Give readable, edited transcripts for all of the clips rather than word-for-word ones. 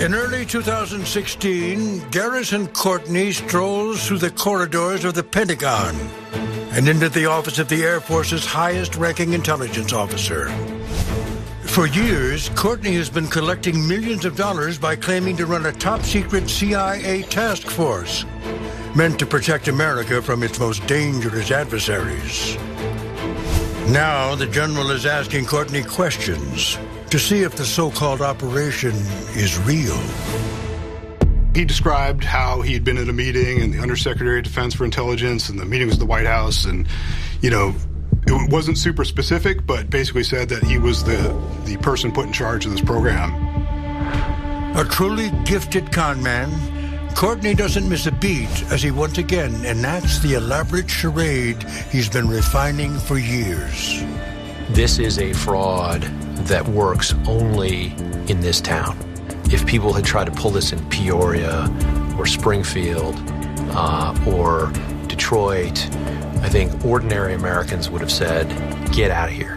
In early 2016, Garrison Courtney strolls through the corridors of the Pentagon and into the office of the Air Force's highest-ranking intelligence officer. For years, Courtney has been collecting millions of dollars by claiming to run a top-secret CIA task force meant to protect America from its most dangerous adversaries. Now, the general is asking Courtney questions to see if the so-called operation is real. He described how he had been at a meeting and the Undersecretary of Defense for Intelligence, and the meeting was at the White House, and, it wasn't super specific, but basically said that he was the person put in charge of this program. A truly gifted con man, Courtney doesn't miss a beat as he once again enacts the elaborate charade he's been refining for years. This is a fraud that works only in this town. If people had tried to pull this in Peoria or Springfield or Detroit, I think ordinary Americans would have said, get out of here.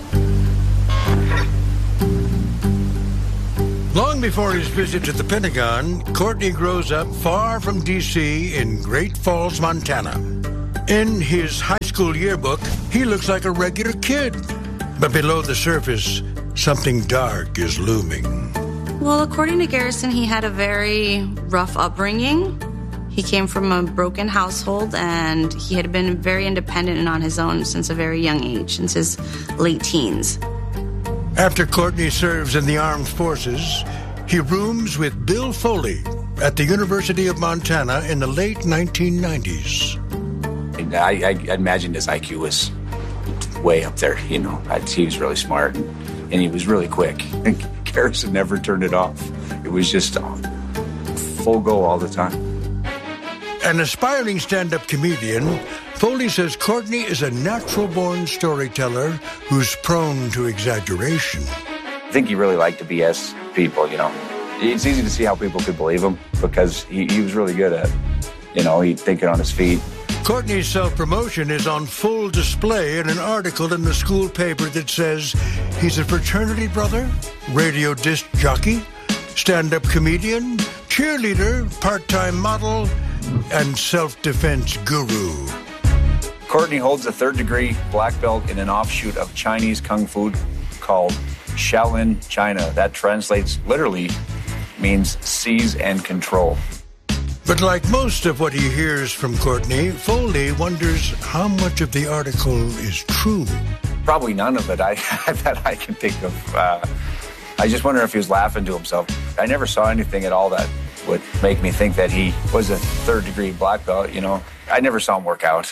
Long before his visit to the Pentagon, Courtney grows up far from D.C. in Great Falls, Montana. In his high school yearbook, he looks like a regular kid. But below the surface, something dark is looming. Well, according to Garrison, he had a very rough upbringing. He came from a broken household, and he had been very independent and on his own since a very young age, since his late teens. After Courtney serves in the armed forces, he rooms with Bill Foley at the University of Montana in the late 1990s. I imagined his IQ was way up there, He was really smart, and he was really quick. And Garrison never turned it off. It was just full go all the time. An aspiring stand-up comedian, Foley says Courtney is a natural-born storyteller who's prone to exaggeration. I think he really liked to BS people, It's easy to see how people could believe him because he was really good at it. He'd think it on his feet. Courtney's self-promotion is on full display in an article in the school paper that says he's a fraternity brother, radio disc jockey, stand-up comedian, cheerleader, part-time model, and self-defense guru. Courtney holds a third-degree black belt in an offshoot of Chinese Kung Fu called Shaolin China. That translates literally means seize and control. But like most of what he hears from Courtney, Foley wonders how much of the article is true. Probably none of it that I can think of. I just wonder if he was laughing to himself. I never saw anything at all that would make me think that he was a third-degree black belt, I never saw him work out.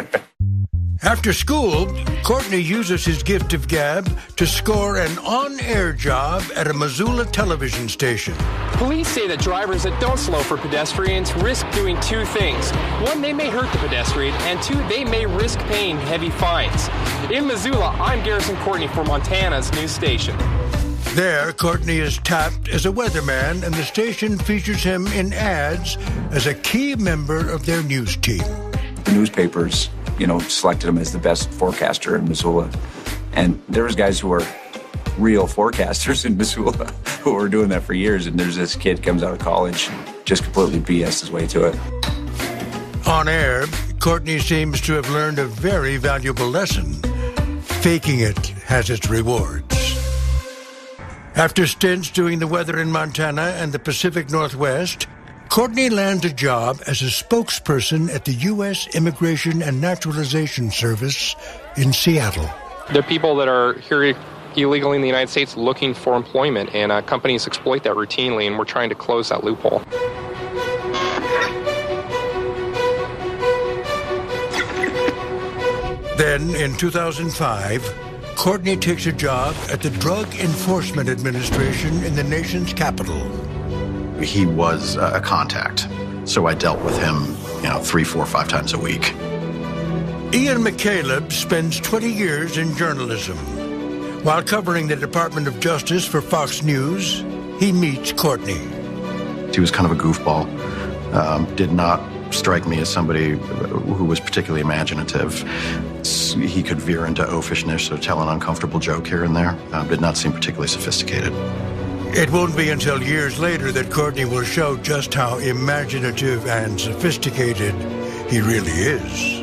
After school, Courtney uses his gift of gab to score an on-air job at a Missoula television station. Police say that drivers that don't slow for pedestrians risk doing two things. One, they may hurt the pedestrian, and two, they may risk paying heavy fines. In Missoula, I'm Garrison Courtney for Montana's news station. There, Courtney is tapped as a weatherman, and the station features him in ads as a key member of their news team. The newspapers, selected him as the best forecaster in Missoula. And there was guys who were real forecasters in Missoula who were doing that for years. And there's this kid comes out of college, just completely BS his way to it. On air, Courtney seems to have learned a very valuable lesson. Faking it has its rewards. After stints doing the weather in Montana and the Pacific Northwest, Courtney lands a job as a spokesperson at the U.S. Immigration and Naturalization Service in Seattle. There are people that are here illegally in the United States looking for employment, and companies exploit that routinely, and we're trying to close that loophole. Then, in 2005, Courtney takes a job at the Drug Enforcement Administration in the nation's capital. He was a contact, so I dealt with him, 3, 4, 5 times a week. Ian McCaleb spends 20 years in journalism. While covering the Department of Justice for Fox News, he meets Courtney. He was kind of a goofball. Did not strike me as somebody who was particularly imaginative. He could veer into oafishness or tell an uncomfortable joke here and there. Did not seem particularly sophisticated. It won't be until years later that Courtney will show just how imaginative and sophisticated he really is.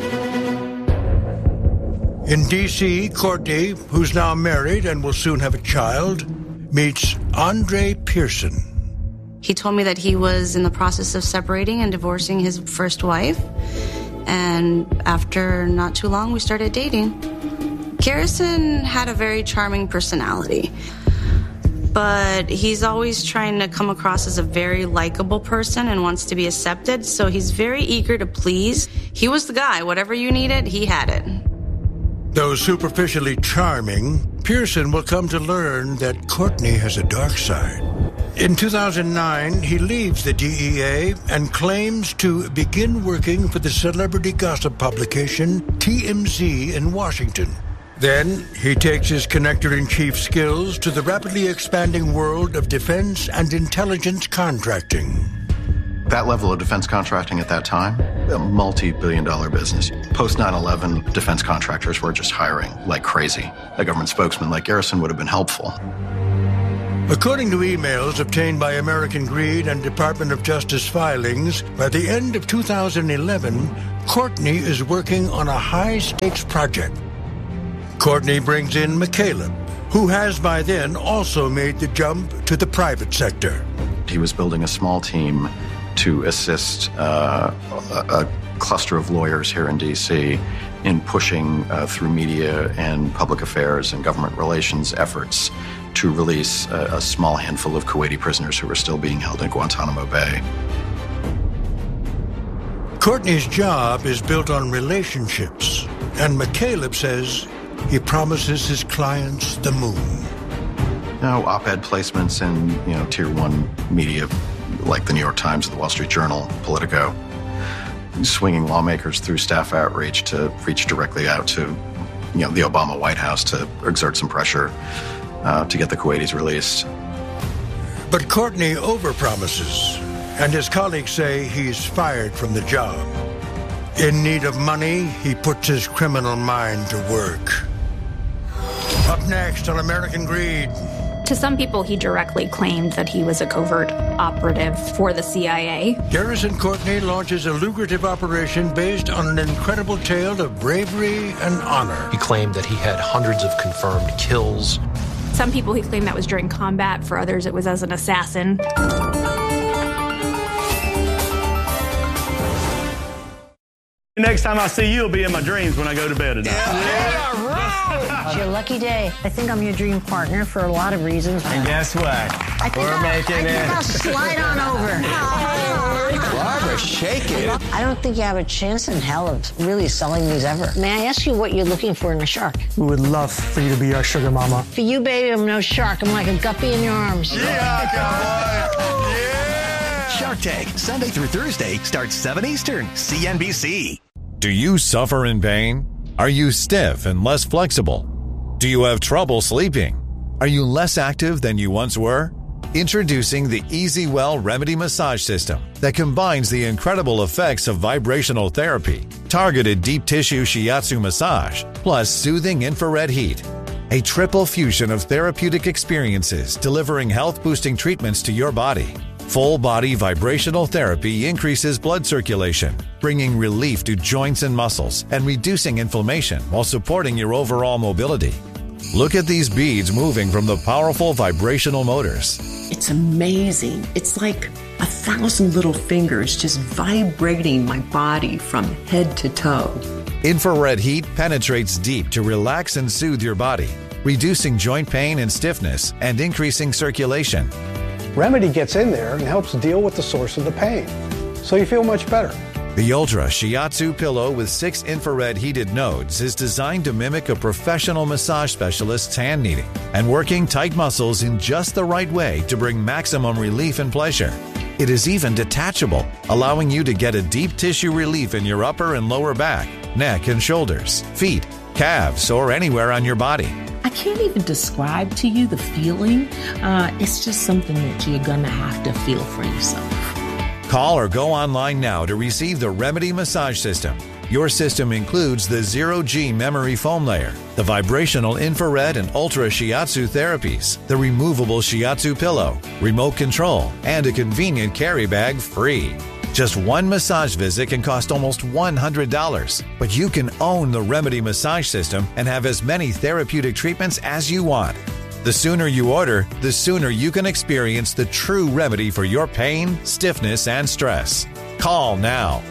In D.C., Courtney, who's now married and will soon have a child, meets Andre Pearson. He told me that he was in the process of separating and divorcing his first wife. And after not too long, we started dating. Garrison had a very charming personality, but he's always trying to come across as a very likable person and wants to be accepted, so he's very eager to please. He was the guy. Whatever you needed, he had it. Though superficially charming, Pearson will come to learn that Courtney has a dark side. In 2009, he leaves the DEA and claims to begin working for the celebrity gossip publication TMZ in Washington. Then he takes his connector-in-chief skills to the rapidly expanding world of defense and intelligence contracting. That level of defense contracting at that time, a multi-billion-dollar business. Post 9/11, defense contractors were just hiring like crazy. A government spokesman like Garrison would have been helpful. According to emails obtained by American Greed and Department of Justice filings, by the end of 2011, Courtney is working on a high-stakes project. Courtney brings in McCaleb, who has by then also made the jump to the private sector. He was building a small team to assist a cluster of lawyers here in D.C. in pushing through media and public affairs and government relations efforts to release a small handful of Kuwaiti prisoners who were still being held in Guantanamo Bay. Courtney's job is built on relationships, and McCaleb says he promises his clients the moon. Op-ed placements in Tier 1 media like the New York Times, the Wall Street Journal, Politico, swinging lawmakers through staff outreach to reach directly out to the Obama White House to exert some pressure to get the Kuwaitis released. But Courtney overpromises, and his colleagues say he's fired from the job. In need of money, he puts his criminal mind to work. Up next on American Greed. To some people, he directly claimed that he was a covert operative for the CIA. Garrison Courtney launches a lucrative operation based on an incredible tale of bravery and honor. He claimed that he had hundreds of confirmed kills. Some people he claimed that was during combat. For others, it was as an assassin. Next time I see you, it'll be in my dreams when I go to bed at night. Yeah, right. It's your lucky day. I think I'm your dream partner for a lot of reasons. And guess what? We're making it. I'll slide on over. Barbara, shake it. I don't think you have a chance in hell of really selling these ever. May I ask you what you're looking for in a shark? We would love for you to be our sugar mama. For you, baby, I'm no shark. I'm like a guppy in your arms. Yeah, cowboy. Yeah. Shark Tank, Sunday through Thursday, starts 7 Eastern, CNBC. Do you suffer in pain? Are you stiff and less flexible? Do you have trouble sleeping? Are you less active than you once were? Introducing the EasyWell Remedy Massage System that combines the incredible effects of vibrational therapy, targeted deep tissue shiatsu massage, plus soothing infrared heat. A triple fusion of therapeutic experiences delivering health-boosting treatments to your body. Full-body vibrational therapy increases blood circulation, bringing relief to joints and muscles and reducing inflammation while supporting your overall mobility. Look at these beads moving from the powerful vibrational motors. It's amazing. It's like 1,000 little fingers just vibrating my body from head to toe. Infrared heat penetrates deep to relax and soothe your body, reducing joint pain and stiffness and increasing circulation. Remedy gets in there and helps deal with the source of the pain, so you feel much better. The Ultra Shiatsu pillow with 6 infrared heated nodes is designed to mimic a professional massage specialist's hand kneading and working tight muscles in just the right way to bring maximum relief and pleasure. It is even detachable, allowing you to get a deep tissue relief in your upper and lower back, neck and shoulders, feet, calves, or anywhere on your body. I can't even describe to you the feeling. It's just something that you're going to have to feel for yourself. Call or go online now to receive the Remedy Massage System. Your system includes the zero-G memory foam layer, the vibrational infrared and ultra shiatsu therapies, the removable shiatsu pillow, remote control, and a convenient carry bag free. Just one massage visit can cost almost $100, but you can own the Remedy massage system and have as many therapeutic treatments as you want. The sooner you order, the sooner you can experience the true remedy for your pain, stiffness, and stress. Call now.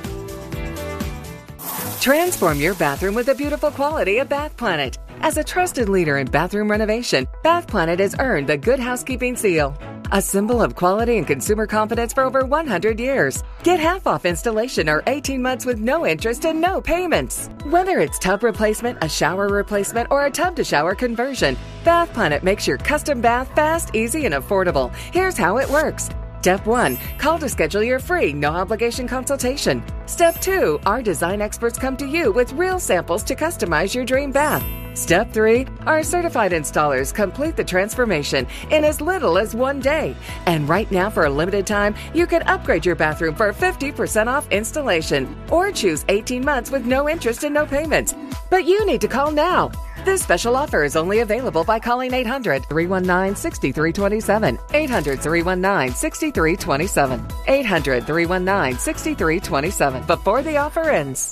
Transform your bathroom with the beautiful quality of Bath Planet. As a trusted leader in bathroom renovation, Bath Planet has earned the Good Housekeeping seal, a symbol of quality and consumer confidence for over 100 years. Get half off installation or 18 months with no interest and no payments. Whether it's tub replacement, a shower replacement, or a tub-to-shower conversion, Bath Planet makes your custom bath fast, easy, and affordable. Here's how it works. Step 1, call to schedule your free, no-obligation consultation. Step 2, our design experts come to you with real samples to customize your dream bath. Step 3, our certified installers complete the transformation in as little as 1 day. And right now, for a limited time, you can upgrade your bathroom for 50% off installation or choose 18 months with no interest and no payments. But you need to call now. This special offer is only available by calling 800-319-6327. 800-319-6327. 800-319-6327. Before the offer ends.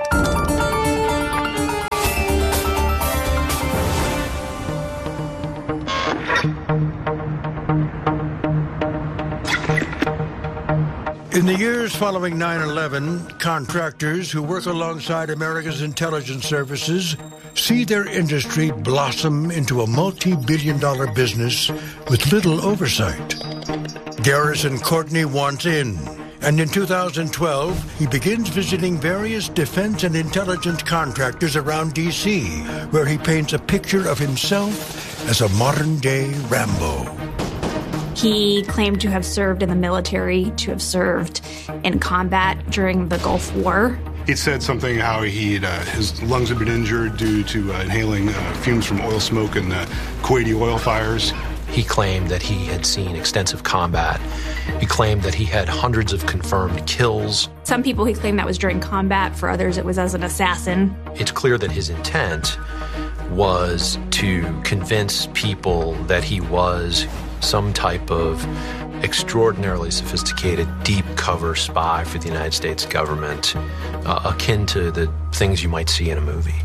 In the years following 9/11, contractors who work alongside America's intelligence services see their industry blossom into a multi-billion-dollar business with little oversight. Garrison Courtney wants in, and in 2012, he begins visiting various defense and intelligence contractors around D.C., where he paints a picture of himself as a modern-day Rambo. He claimed to have served in the military, to have served in combat during the Gulf War. He'd said something how his lungs had been injured due to inhaling fumes from oil smoke and Kuwaiti oil fires. He claimed that he had seen extensive combat. He claimed that he had hundreds of confirmed kills. Some people he claimed that was during combat. For others, it was as an assassin. It's clear that his intent was to convince people that he was some type of extraordinarily sophisticated, deep cover spy for the United States government, akin to the things you might see in a movie.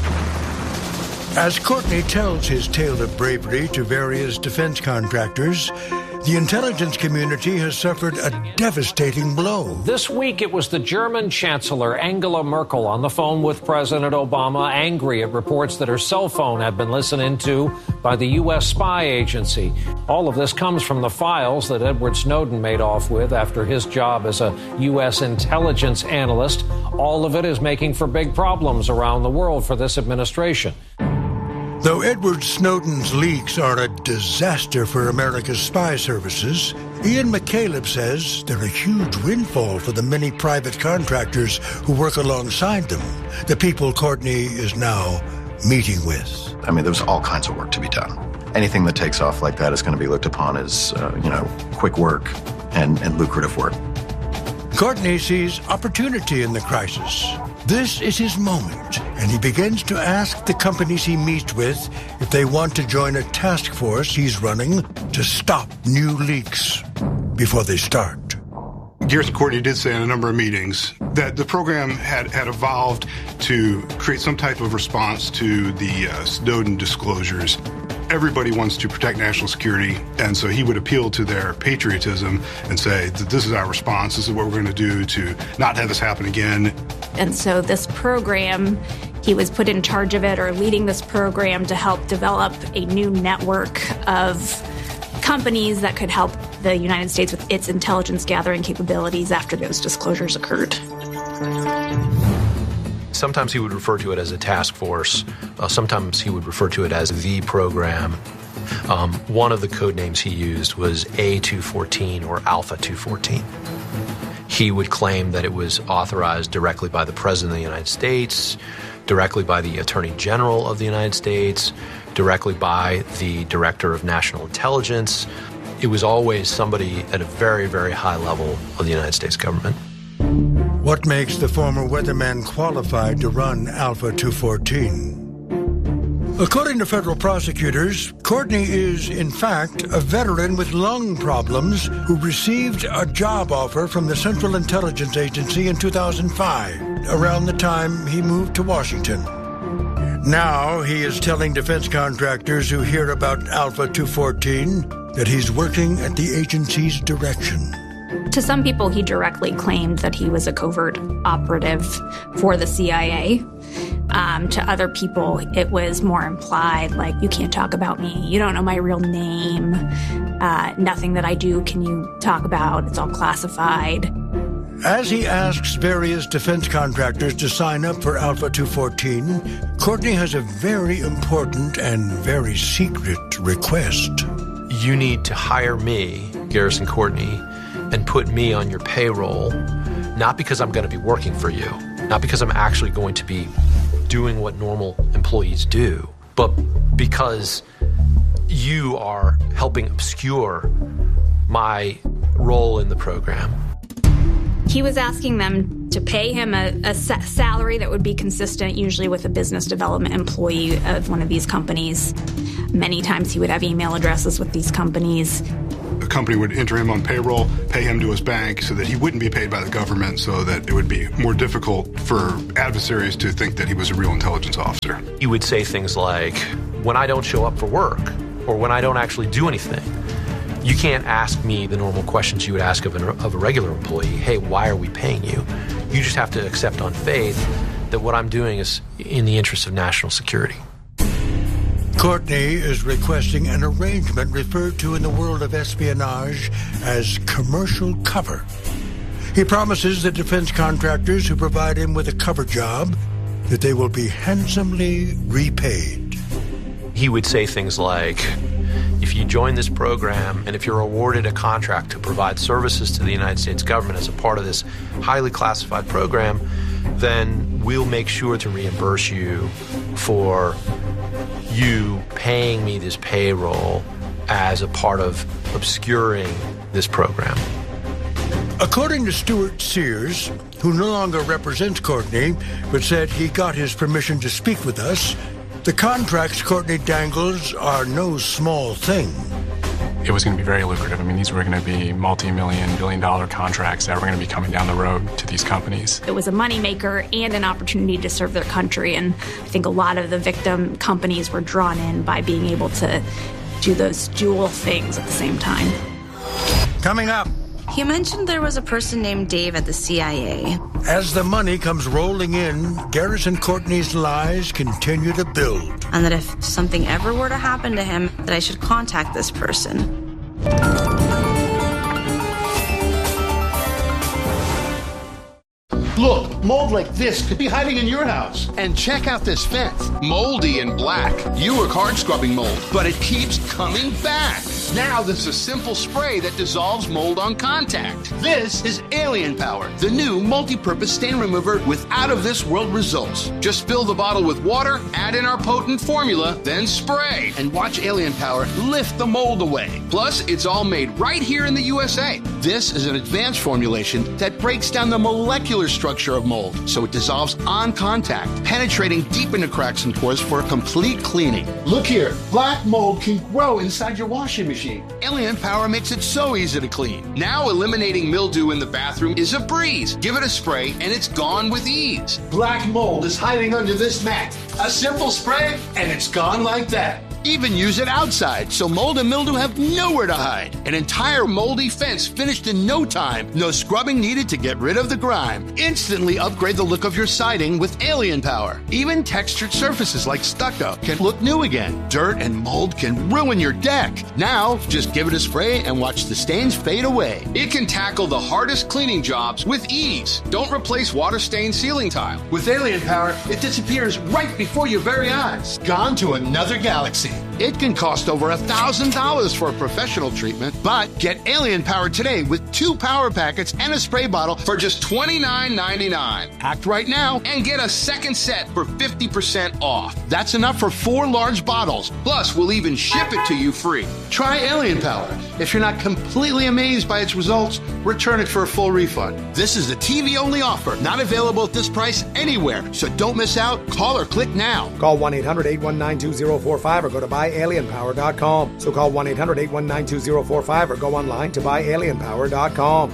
As Courtney tells his tale of bravery to various defense contractors, the intelligence community has suffered a devastating blow. This week, it was the German Chancellor Angela Merkel on the phone with President Obama, angry at reports that her cell phone had been listened into by the U.S. spy agency. All of this comes from the files that Edward Snowden made off with after his job as a U.S. intelligence analyst. All of it is making for big problems around the world for this administration. Though Edward Snowden's leaks are a disaster for America's spy services, Ian McCaleb says they're a huge windfall for the many private contractors who work alongside them, the people Courtney is now meeting with. I mean, there's all kinds of work to be done. Anything that takes off like that is going to be looked upon as, quick work and lucrative work. Courtney sees opportunity in the crisis. This is his moment, and he begins to ask the companies he meets with if they want to join a task force he's running to stop new leaks before they start. Garrison Courtney did say in a number of meetings that the program had evolved to create some type of response to the Snowden disclosures. Everybody wants to protect national security, and so he would appeal to their patriotism and say that this is our response, this is what we're going to do to not have this happen again. And so this program, he was put in charge of it or leading this program to help develop a new network of companies that could help the United States with its intelligence gathering capabilities after those disclosures occurred. Sometimes he would refer to it as a task force. Sometimes he would refer to it as the program. One of the code names he used was A214 or Alpha 214. He would claim that it was authorized directly by the President of the United States, directly by the Attorney General of the United States, directly by the Director of National Intelligence. It was always somebody at a very, very high level of the United States government. What makes the former weatherman qualified to run Alpha 214? According to federal prosecutors, Courtney is, in fact, a veteran with lung problems who received a job offer from the Central Intelligence Agency in 2005, around the time he moved to Washington. Now he is telling defense contractors who hear about Alpha 214 that he's working at the agency's direction. To some people, he directly claimed that he was a covert operative for the CIA. To other people, it was more implied, like, you can't talk about me. You don't know my real name. Nothing that I do can you talk about. It's all classified. As he asks various defense contractors to sign up for Alpha 214, Courtney has a very important and very secret request. You need to hire me, Garrison Courtney, and put me on your payroll, not because I'm going to be working for you, not because I'm actually going to be doing what normal employees do, but because you are helping obscure my role in the program. He was asking them to pay him a salary that would be consistent, usually with a business development employee of one of these companies. Many times he would have email addresses with these companies. The company would enter him on payroll, pay him to his bank so that he wouldn't be paid by the government, so that it would be more difficult for adversaries to think that he was a real intelligence officer. He would say things like, when I don't show up for work, or when I don't actually do anything, you can't ask me the normal questions you would ask of a regular employee. Hey, why are we paying you? You just have to accept on faith that what I'm doing is in the interest of national security. Courtney is requesting an arrangement referred to in the world of espionage as commercial cover. He promises the defense contractors who provide him with a cover job that they will be handsomely repaid. He would say things like, if you join this program and if you're awarded a contract to provide services to the United States government as a part of this highly classified program, then we'll make sure to reimburse you for you paying me this payroll as a part of obscuring this program. According to Stuart Sears, who no longer represents Courtney, but said he got his permission to speak with us, the contracts Courtney dangles are no small thing. It was going to be very lucrative. I mean, these were going to be multi-million, billion-dollar contracts that were going to be coming down the road to these companies. It was a moneymaker and an opportunity to serve their country, and I think a lot of the victim companies were drawn in by being able to do those dual things at the same time. Coming up. He mentioned there was a person named Dave at the CIA. As the money comes rolling in, Garrison Courtney's lies continue to build. And that if something ever were to happen to him, that I should contact this person. Look, mold like this could be hiding in your house. And check out this fence. Moldy and black. You work hard scrubbing mold, but it keeps coming back. Now there's a simple spray that dissolves mold on contact. This is Alien Power, the new multi-purpose stain remover with out-of-this-world results. Just fill the bottle with water, add in our potent formula, then spray, and watch Alien Power lift the mold away. Plus, it's all made right here in the USA. This is an advanced formulation that breaks down the molecular structure of mold, so it dissolves on contact, penetrating deep into cracks and pores for a complete cleaning. Look here, black mold can grow inside your washing machine. Alien Power makes it so easy to clean. Now eliminating mildew in the bathroom is a breeze. Give it a spray and it's gone with ease. Black mold is hiding under this mat. A simple spray and it's gone like that. Even use it outside, so mold and mildew have nowhere to hide. An entire moldy fence finished in no time. No scrubbing needed to get rid of the grime. Instantly upgrade the look of your siding with Alien Power. Even textured surfaces like stucco can look new again. Dirt and mold can ruin your deck. Now, just give it a spray and watch the stains fade away. It can tackle the hardest cleaning jobs with ease. Don't replace water-stained ceiling tile. With Alien Power, it disappears right before your very eyes. Gone to another galaxy. It can cost over $1,000 for a professional treatment, but get Alien Power today with 2 power packets and a spray bottle for just $29.99. Act right now and get a second set for 50% off. That's enough for 4 large bottles. Plus, we'll even ship it to you free. Try Alien Power. If you're not completely amazed by its results, return it for a full refund. This is a TV-only offer, not available at this price anywhere. So don't miss out. Call or click now. Call 1-800-819-2045 or go to buyalienpower.com. So call 1-800-819-2045 or go online to buyalienpower.com.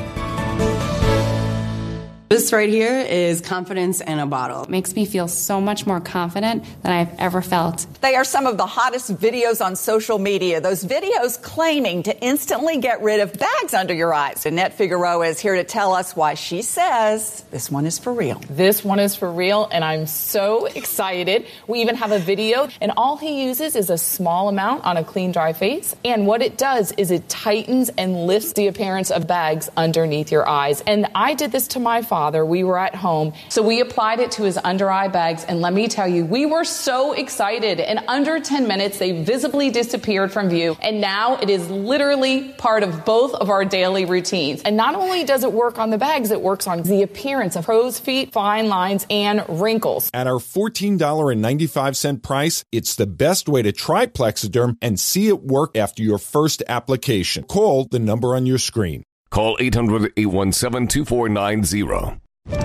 This right here is confidence in a bottle. It makes me feel so much more confident than I've ever felt. They are some of the hottest videos on social media. Those videos claiming to instantly get rid of bags under your eyes. Annette Figueroa is here to tell us why she says this one is for real. This one is for real, and I'm so excited. We even have a video, and all he uses is a small amount on a clean, dry face. And what it does is it tightens and lifts the appearance of bags underneath your eyes. And I did this to my father. We were at home, so we applied it to his under eye bags, and let me tell you, we were so excited. In under 10 minutes, they visibly disappeared from view, and now it is literally part of both of our daily routines. And not only does it work on the bags, it works on the appearance of crow's feet, fine lines, and wrinkles. At our $14.95 price, it's the best way to try Plexiderm and see it work after your first application. Call the number on your screen. Call 800-817-2490.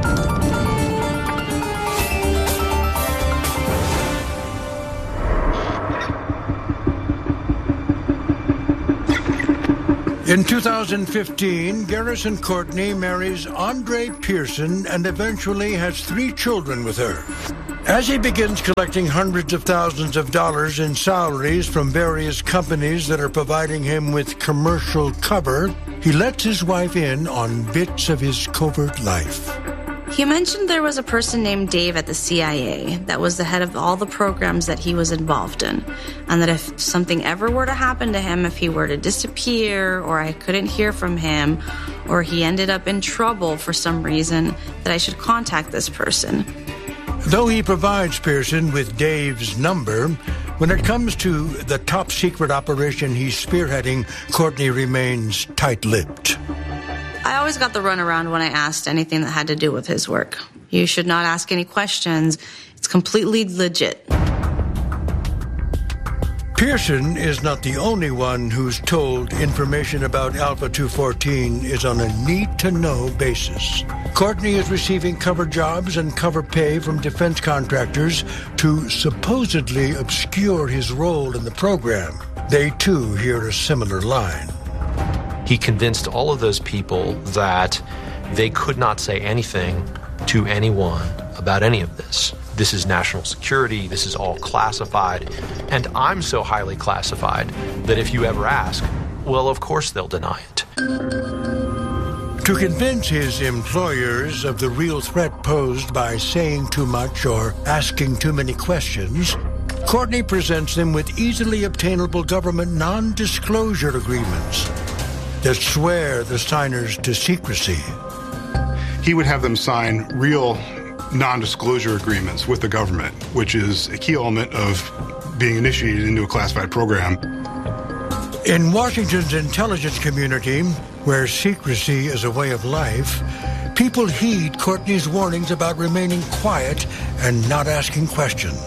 In 2015, Garrison Courtney marries Andre Pearson and eventually has 3 children with her. As he begins collecting hundreds of thousands of dollars in salaries from various companies that are providing him with commercial cover, he lets his wife in on bits of his covert life. He mentioned there was a person named Dave at the CIA that was the head of all the programs that he was involved in, and that if something ever were to happen to him, if he were to disappear, or I couldn't hear from him, or he ended up in trouble for some reason, that I should contact this person. Though he provides Pearson with Dave's number, when it comes to the top-secret operation he's spearheading, Courtney remains tight-lipped. I always got the runaround when I asked anything that had to do with his work. You should not ask any questions. It's completely legit. Pearson is not the only one who's told information about Alpha 214 is on a need-to-know basis. Courtney is receiving cover jobs and cover pay from defense contractors to supposedly obscure his role in the program. They, too, hear a similar line. He convinced all of those people that they could not say anything to anyone about any of this. This is national security, this is all classified, and I'm so highly classified that if you ever ask, well, of course they'll deny it. To convince his employers of the real threat posed by saying too much or asking too many questions, Courtney presents them with easily obtainable government non-disclosure agreements that swear the signers to secrecy. He would have them sign real non-disclosure agreements with the government, which is a key element of being initiated into a classified program. In Washington's intelligence community, where secrecy is a way of life, people heed Courtney's warnings about remaining quiet and not asking questions.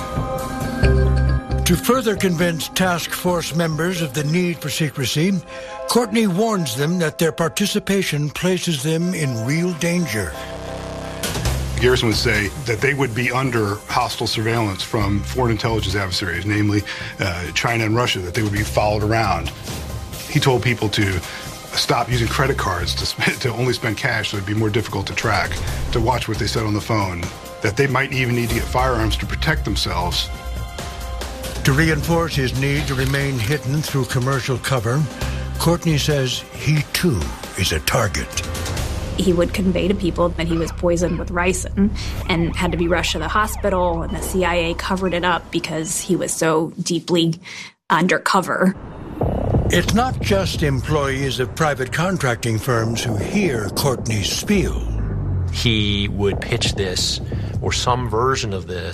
To further convince task force members of the need for secrecy, Courtney warns them that their participation places them in real danger. Garrison would say that they would be under hostile surveillance from foreign intelligence adversaries, namely China and Russia, that they would be followed around. He told people to stop using credit cards, to only spend cash so it'd be more difficult to track, to watch what they said on the phone, that they might even need to get firearms to protect themselves. To reinforce his need to remain hidden through commercial cover, Courtney says he, too, is a target. He would convey to people that he was poisoned with ricin and had to be rushed to the hospital, and the CIA covered it up because he was so deeply undercover. It's not just employees of private contracting firms who hear Courtney's spiel. He would pitch this, or some version of this,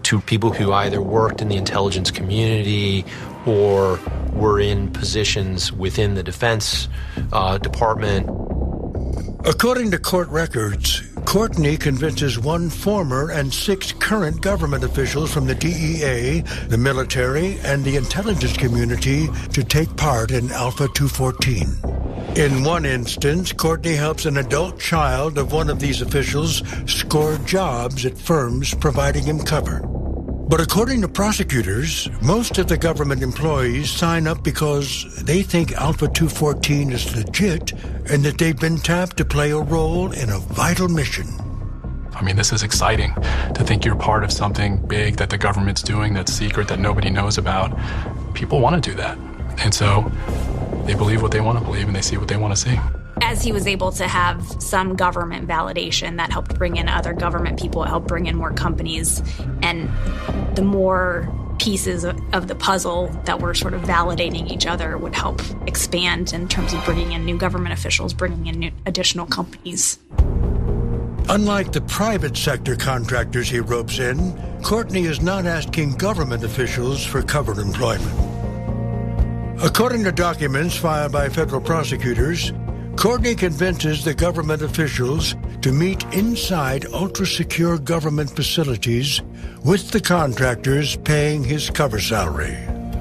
to people who either worked in the intelligence community or were in positions within the Defense Department. According to court records, Courtney convinces 1 former and 6 current government officials from the DEA, the military, and the intelligence community to take part in Alpha 214. In one instance, Courtney helps an adult child of one of these officials score jobs at firms providing him cover. But according to prosecutors, most of the government employees sign up because they think Alpha 214 is legit and that they've been tapped to play a role in a vital mission. I mean, this is exciting to think you're part of something big that the government's doing that's secret that nobody knows about. People want to do that. And so they believe what they want to believe and they see what they want to see. As he was able to have some government validation, that helped bring in other government people, it helped bring in more companies. And the more pieces of the puzzle that were sort of validating each other would help expand in terms of bringing in new government officials, bringing in new additional companies. Unlike the private sector contractors he ropes in, Courtney is not asking government officials for covered employment. According to documents filed by federal prosecutors, Courtney convinces the government officials to meet inside ultra-secure government facilities with the contractors paying his cover salary.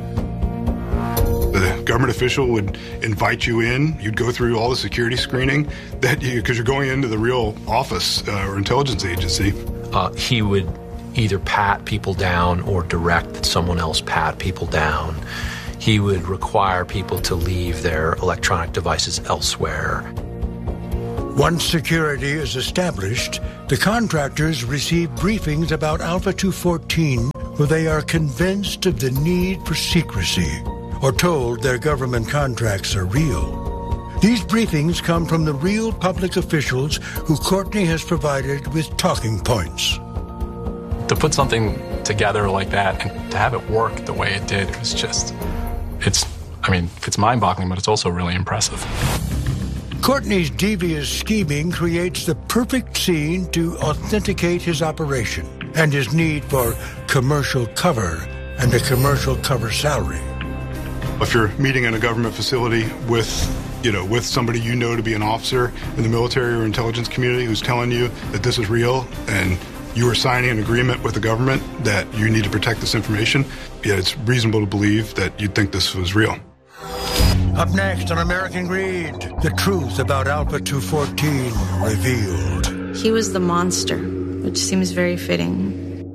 The government official would invite you in. You'd go through all the security screening because you're going into the real office or intelligence agency. He would either pat people down or direct that someone else pat people down. He would require people to leave their electronic devices elsewhere. Once security is established, the contractors receive briefings about Alpha 214 where they are convinced of the need for secrecy or told their government contracts are real. These briefings come from the real public officials who Courtney has provided with talking points. To put something together like that and to have it work the way it did, it was just... It's mind-boggling, but it's also really impressive. Courtney's devious scheming creates the perfect scene to authenticate his operation and his need for commercial cover and a commercial cover salary. If you're meeting in a government facility with somebody you know to be an officer in the military or intelligence community who's telling you that this is real and you are signing an agreement with the government that you need to protect this information, it's reasonable to believe that you'd think this was real. Up next on American Greed, the truth about Alpha 214 revealed. He was the monster, which seems very fitting.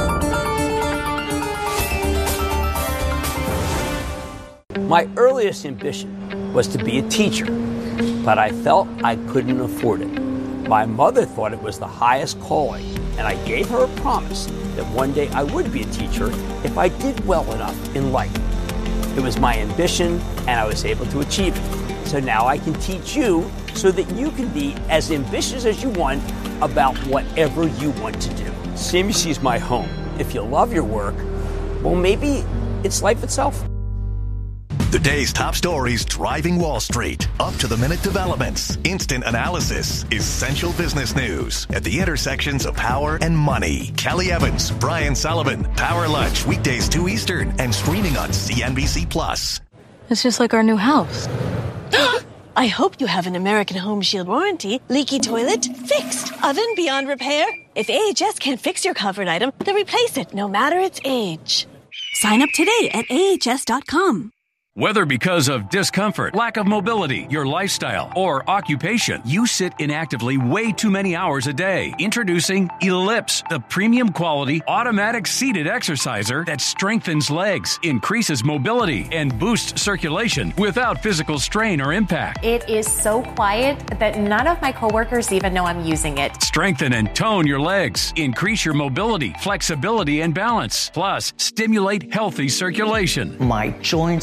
My earliest ambition was to be a teacher, but I felt I couldn't afford it. My mother thought it was the highest calling, and I gave her a promise that one day I would be a teacher if I did well enough in life. It was my ambition, and I was able to achieve it. So now I can teach you so that you can be as ambitious as you want about whatever you want to do. CNBC is my home. If you love your work, well, maybe it's life itself. The day's top stories driving Wall Street. Up-to-the-minute developments. Instant analysis. Essential business news. At the intersections of power and money. Kelly Evans, Brian Sullivan. Power Lunch. Weekdays 2 Eastern. And streaming on CNBC+. It's just like our new house. I hope you have an American Home Shield warranty. Leaky toilet? Fixed. Oven beyond repair? If AHS can't fix your covered item, then replace it, no matter its age. Sign up today at AHS.com. Whether because of discomfort, lack of mobility, your lifestyle, or occupation, you sit inactively way too many hours a day. Introducing Ellipse, the premium quality automatic seated exerciser that strengthens legs, increases mobility, and boosts circulation without physical strain or impact. It is so quiet that none of my coworkers even know I'm using it. Strengthen and tone your legs. Increase your mobility, flexibility, and balance. Plus, stimulate healthy circulation. My joints feel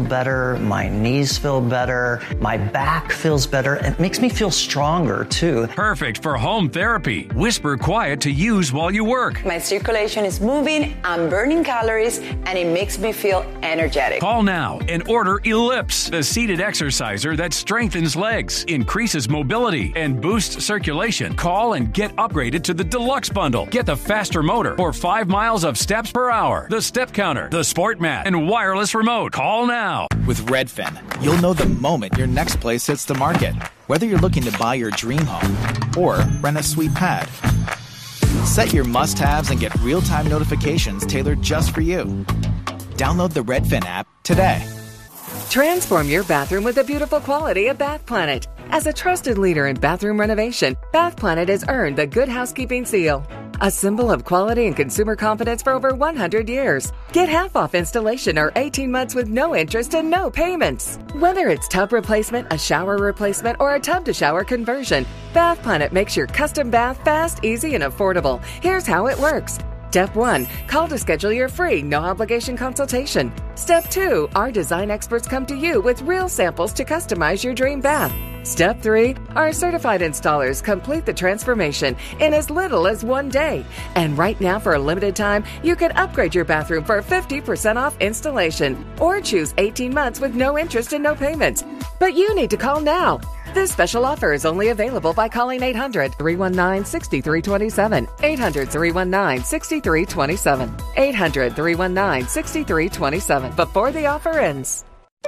better, my knees feel better, my back feels better. It makes me feel stronger, too. Perfect for home therapy. Whisper Quiet to use while you work. My circulation is moving, I'm burning calories, and it makes me feel energetic. Call now and order Ellipse, the seated exerciser that strengthens legs, increases mobility, and boosts circulation. Call and get upgraded to the Deluxe Bundle. Get the faster motor for 5 miles of steps per hour, the step counter, the sport mat, and wireless remote. Call now. With Redfin, you'll know the moment your next place hits the market, whether you're looking to buy your dream home or rent a sweet pad. Set your must-haves and get real-time notifications tailored just for you. Download the Redfin app today. Transform your bathroom with the beautiful quality of Bath Planet. As a trusted leader in bathroom renovation, Bath Planet has earned the Good Housekeeping seal, a symbol of quality and consumer confidence for over 100 years. Get half off installation or 18 months with no interest and no payments. Whether it's tub replacement, a shower replacement, or a tub-to-shower conversion, Bath Planet makes your custom bath fast, easy, and affordable. Here's how it works. Step 1, call to schedule your free, no-obligation consultation. Step 2, our design experts come to you with real samples to customize your dream bath. Step 3, our certified installers complete the transformation in as little as 1 day. And right now, for a limited time, you can upgrade your bathroom for 50% off installation or choose 18 months with no interest and no payments. But you need to call now. This special offer is only available by calling 800-319-6327. 800-319-6327. 800-319-6327. Before the offer ends.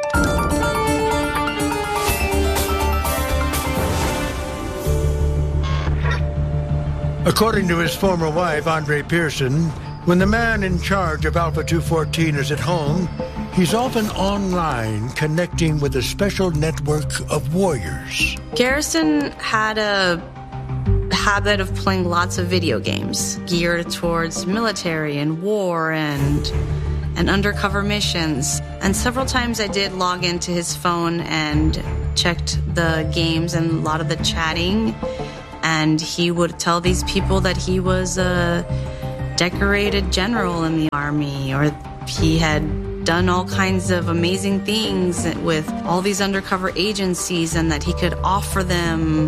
According to his former wife, Andre Pearson, when the man in charge of Alpha 214 is at home, he's often online connecting with a special network of warriors. Garrison had a habit of playing lots of video games geared towards military and war and undercover missions. And several times I did log into his phone and checked the games and a lot of the chatting. And he would tell these people that he was a decorated general in the army, or he had done all kinds of amazing things with all these undercover agencies, and that he could offer them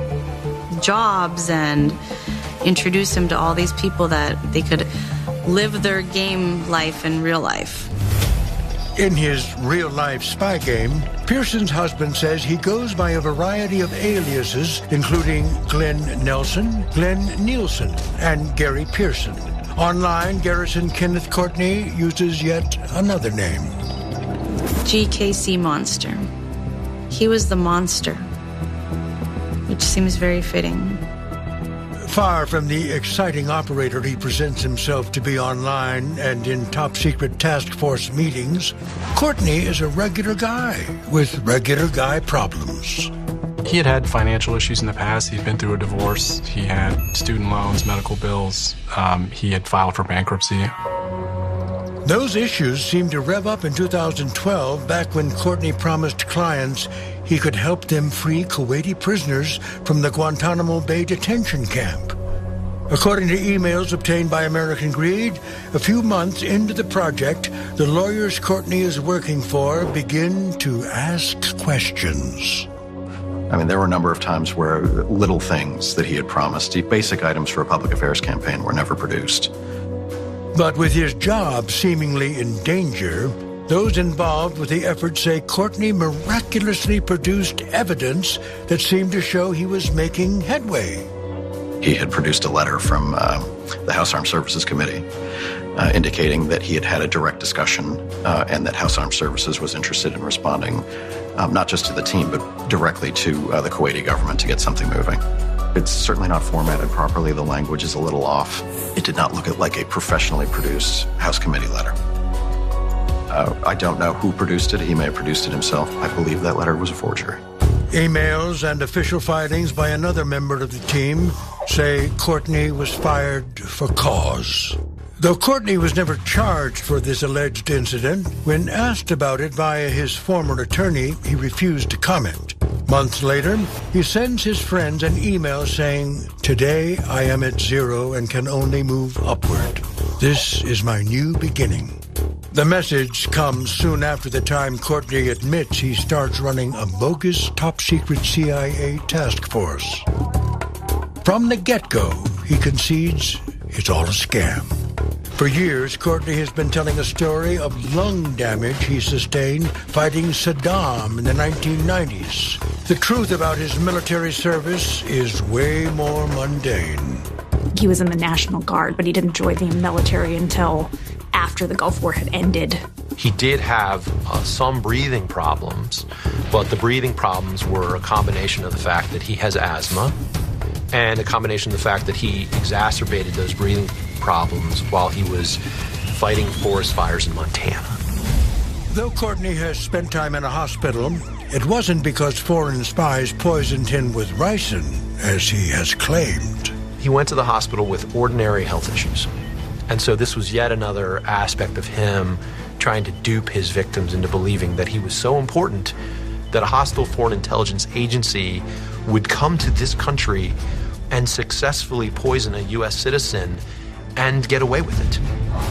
jobs and introduce him to all these people that they could live their game life in real life. In his real-life spy game, Pearson's husband says he goes by a variety of aliases, including Glenn Nelson, Glenn Nielsen, and Gary Pearson. Online, Garrison Kenneth Courtney uses yet another name. GKC Monster. He was the monster, which seems very fitting. Far from the exciting operator he presents himself to be online and in top-secret task force meetings, Courtney is a regular guy with regular guy problems. He had had financial issues in the past. He'd been through a divorce. He had student loans, medical bills. He had filed for bankruptcy. Those issues seemed to rev up in 2012, back when Courtney promised clients he could help them free Kuwaiti prisoners from the Guantanamo Bay detention camp. According to emails obtained by American Greed, a few months into the project, the lawyers Courtney is working for begin to ask questions. I mean, there were a number of times where little things that he had promised, basic items for a public affairs campaign, were never produced. But with his job seemingly in danger, those involved with the effort say Courtney miraculously produced evidence that seemed to show he was making headway. He had produced a letter from the House Armed Services Committee indicating that he had had a direct discussion and that House Armed Services was interested in responding not just to the team, but directly to the Kuwaiti government to get something moving. It's certainly not formatted properly. The language is a little off. It did not look like a professionally produced House committee letter. I don't know who produced it. He may have produced it himself. I believe that letter was a forgery. Emails and official filings by another member of the team say Courtney was fired for cause. Though Courtney was never charged for this alleged incident, when asked about it via his former attorney, he refused to comment. Months later, he sends his friends an email saying, "Today I am at zero and can only move upward. This is my new beginning." The message comes soon after the time Courtney admits he starts running a bogus top-secret CIA task force. From the get-go, he concedes it's all a scam. For years, Courtney has been telling a story of lung damage he sustained fighting Saddam in the 1990s. The truth about his military service is way more mundane. He was in the National Guard, but he didn't join the military until after the Gulf War had ended. He did have some breathing problems, but the breathing problems were a combination of the fact that he has asthma and a combination of the fact that he exacerbated those breathing problems while he was fighting forest fires in Montana. Though Courtney has spent time in a hospital, it wasn't because foreign spies poisoned him with ricin, as he has claimed. He went to the hospital with ordinary health issues. And so this was yet another aspect of him trying to dupe his victims into believing that he was so important that a hostile foreign intelligence agency would come to this country and successfully poison a U.S. citizen and get away with it.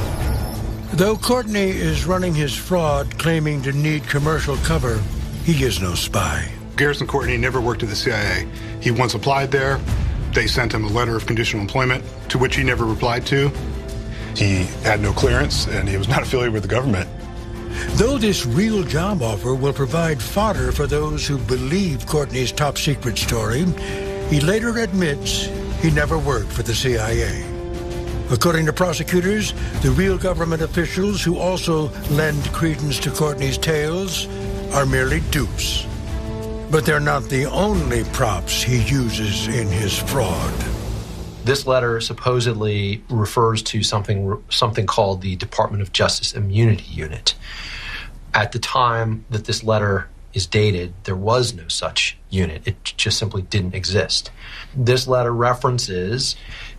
Though Courtney is running his fraud claiming to need commercial cover, he is no spy. Garrison Courtney never worked at the CIA. He once applied there. They sent him a letter of conditional employment, to which he never replied to. He had no clearance, and he was not affiliated with the government. Though this real job offer will provide fodder for those who believe Courtney's top-secret story, he later admits he never worked for the CIA. According to prosecutors, the real government officials who also lend credence to Courtney's tales are merely dupes. But they're not the only props he uses in his fraud. This letter supposedly refers to something called the Department of Justice Immunity Unit. At the time that this letter is dated, there was no such unit. It just simply didn't exist. This letter references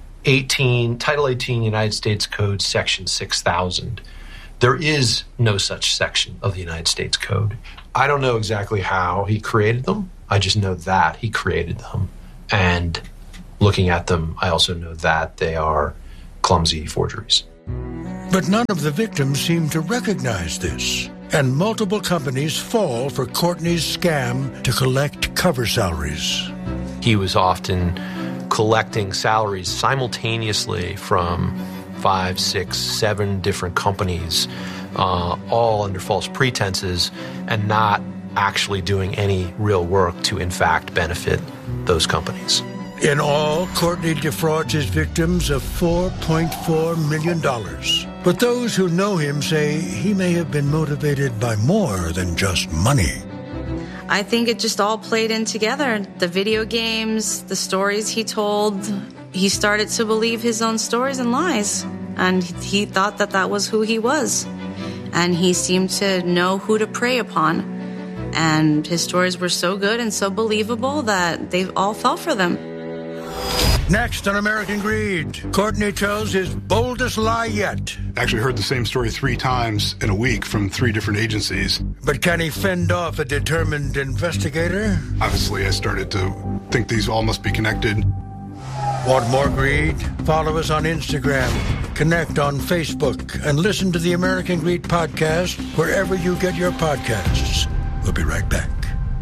Title 18 United States Code, Section 6000. There is no such section of the United States Code. I don't know exactly how he created them. I just know that he created them. And looking at them, I also know that they are clumsy forgeries. But none of the victims seem to recognize this, and multiple companies fall for Courtney's scam to collect cover salaries. He was often collecting salaries simultaneously from 5, 6, 7 different companies, all under false pretenses, and not actually doing any real work to, in fact, benefit those companies. In all, Courtney defrauds his victims of $4.4 million. But those who know him say he may have been motivated by more than just money. I think it just all played in together. The video games, the stories he told, he started to believe his own stories and lies. And he thought that that was who he was. And he seemed to know who to prey upon. And his stories were so good and so believable that they all fell for them. Next on American Greed, Courtney tells his boldest lie yet. Actually heard the same story 3 times in a week from 3 different agencies. But can he fend off a determined investigator? Obviously, I started to think these all must be connected. Want more greed? Follow us on Instagram, connect on Facebook, and listen to the American Greed podcast wherever you get your podcasts. We'll be right back.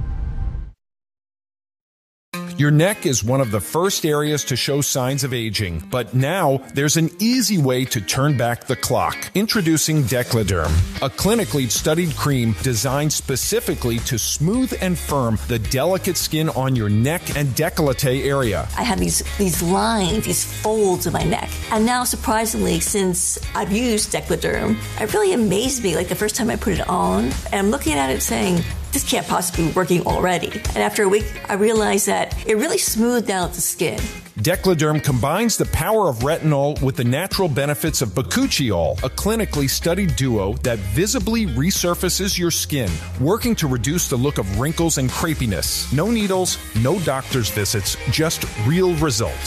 Your neck is one of the first areas to show signs of aging, but now there's an easy way to turn back the clock. Introducing Decladerm, a clinically studied cream designed specifically to smooth and firm the delicate skin on your neck and décolleté area. I have these lines, these folds in my neck. And now, surprisingly, since I've used Decladerm, it really amazed me, like the first time I put it on, and I'm looking at it saying, this can't possibly be working already. And after a week, I realized that it really smoothed out the skin. Decladerm combines the power of retinol with the natural benefits of bakuchiol, a clinically studied duo that visibly resurfaces your skin, working to reduce the look of wrinkles and crepiness. No needles, no doctor's visits, just real results.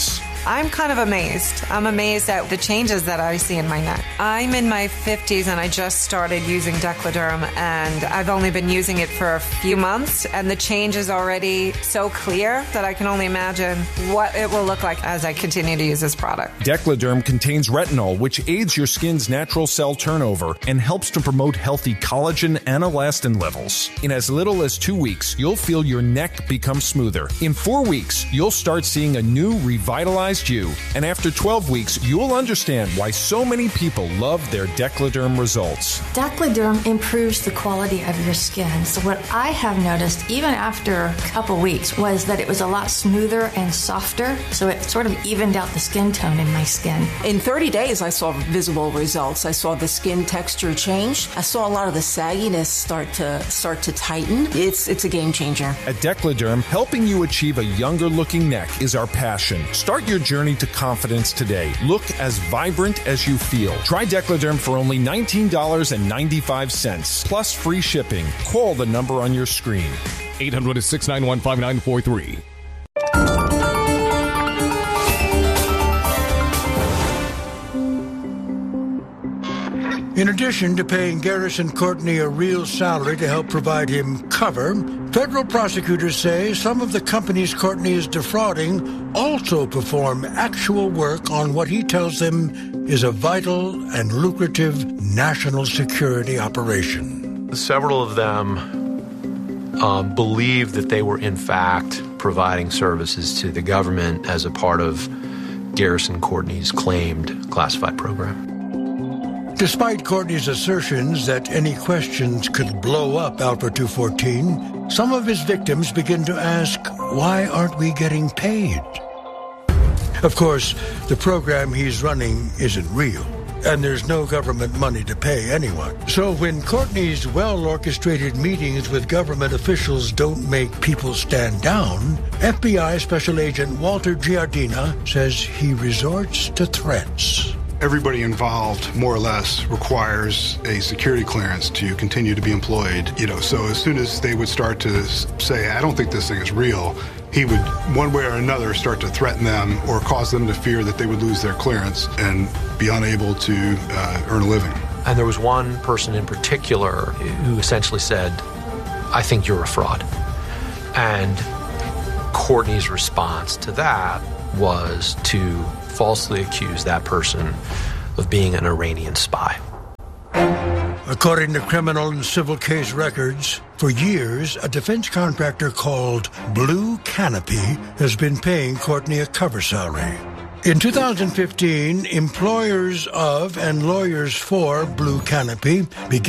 I'm kind of amazed. I'm amazed at the changes that I see in my neck. I'm in my 50s and I just started using Decladerm, and I've only been using it for a few months, and the change is already so clear that I can only imagine what it will look like as I continue to use this product. Decladerm contains retinol, which aids your skin's natural cell turnover and helps to promote healthy collagen and elastin levels. In as little as 2 weeks, you'll feel your neck become smoother. In 4 weeks, you'll start seeing a new, revitalized you. And after 12 weeks, you'll understand why so many people love their Decladerm results. Decladerm improves the quality of your skin. So what I have noticed, even after a couple weeks, was that it was a lot smoother and softer. So it sort of evened out the skin tone in my skin. In 30 days, I saw visible results. I saw the skin texture change. I saw a lot of the sagginess start to tighten. It's a game changer. At Decladerm, helping you achieve a younger-looking neck is our passion. Start your journey to confidence today. Look as vibrant as you feel. Try Decladerm for only $19.95, plus free shipping. Call the number on your screen. 800-691-5943. In addition to paying Garrison Courtney a real salary to help provide him cover, federal prosecutors say some of the companies Courtney is defrauding also perform actual work on what he tells them is a vital and lucrative national security operation. Several of them believe that they were in fact providing services to the government as a part of Garrison Courtney's claimed classified program. Despite Courtney's assertions that any questions could blow up Alpha 214, some of his victims begin to ask, why aren't we getting paid? Of course, the program he's running isn't real, and there's no government money to pay anyone. So when Courtney's well-orchestrated meetings with government officials don't make people stand down, FBI Special Agent Walter Giardina says he resorts to threats. Everybody involved, more or less, requires a security clearance to continue to be employed. So as soon as they would start to say, I don't think this thing is real, he would, one way or another, start to threaten them or cause them to fear that they would lose their clearance and be unable to earn a living. And there was one person in particular who essentially said, I think you're a fraud. And Courtney's response to that was to falsely accuse that person of being an Iranian spy. According to criminal and civil case records, for years, a defense contractor called Blue Canopy has been paying Courtney a cover salary. In 2015, employers of and lawyers for Blue Canopy began